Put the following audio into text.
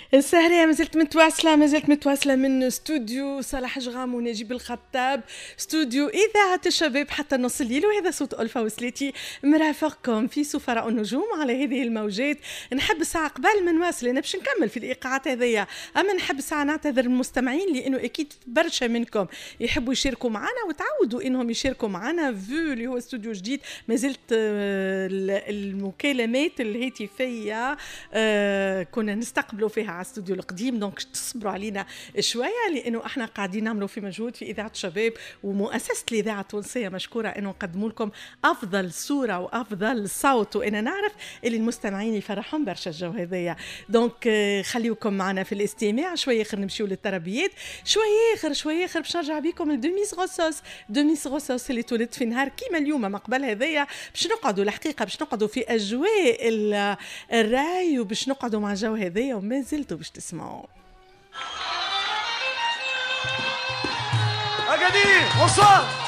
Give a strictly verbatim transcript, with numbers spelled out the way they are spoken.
السهرية ما زلت متواصلة ما زلت متواصلة من استوديو صلاح جغام ونجيب الخطاب، استوديو إذاعة الشباب حتى نص الليل. وهذا صوت ألفا وسليتي مرافقكم في سفراء النجوم على هذه الموجات. نحب الساعة قبل ما نواصل أنا باش نكمل في الإيقاعات هذيا، أما نحب الساعة نعتذر المستمعين لأنه أكيد برشا منكم يحبوا يشاركوا معنا وتعودوا إنهم يشاركوا معنا فيو اللي هو استوديو جديد. ما زلت المكالمات الهاتفية كنا نستقبلوا فيها على الاستوديو القديم، دونك تصبروا علينا شويه لانه احنا قاعدين نعملوا في مجهود في اذاعه الشباب ومؤسسه الاذاعه التونسيه مشكوره انه نقدموا لكم افضل صوره وافضل صوت، وانا نعرف اللي المستمعين يفرحهم برشا الجو هذايا. دونك خليوكم معنا في الاستماع شويه، خير نمشيو للتربيات شويه، خير شويه خير باش نرجع بكم لدوميس غوسوس. دوميس غوسوس اللي تولد في نهار كيما اليوم ما قبل هذايا، باش نقعدوا الحقيقه باش نقعدوا في اجواء الراي وباش نقعدوا مع الجو هذايا وما زلتوا باش تسمعوا. أكادير وصال